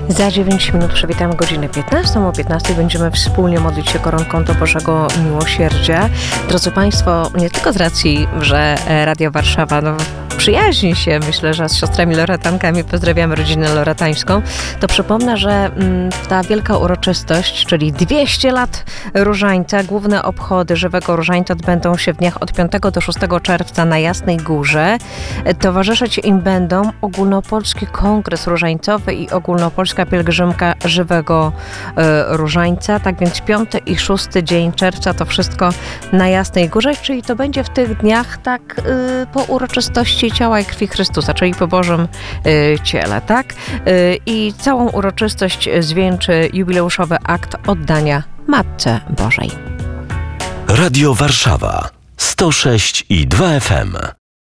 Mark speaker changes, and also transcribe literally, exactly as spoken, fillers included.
Speaker 1: Za dziewięć minut przywitamy godzinę piętnastą. O piętnastej będziemy wspólnie modlić się koronką do Bożego Miłosierdzia. Drodzy Państwo, nie tylko z racji, że Radio Warszawa no, przyjaźni się, myślę, że z siostrami Loretankami, pozdrawiamy rodzinę loretańską, to przypomnę, że mm, ta wielka uroczystość, czyli dwieście lat Różańca, główne obchody Żywego Różańca odbędą się w dniach od piątego do szóstego czerwca na Jasnej Górze. Towarzyszyć im będą Ogólnopolski Kongres Różańcowy i Ogólnopolska Pielgrzymka Żywego e, Różańca. Tak więc piąty i szósty dzień czerwca to wszystko na Jasnej Górze, czyli to będzie w tych dniach tak y, po uroczystości ciała i krwi Chrystusa, czyli po Bożym y, ciele, tak? Y, I całą uroczystość zwieńczy jubileuszowy akt oddania Matce Bożej.
Speaker 2: Radio Warszawa sto sześć i dwa F M.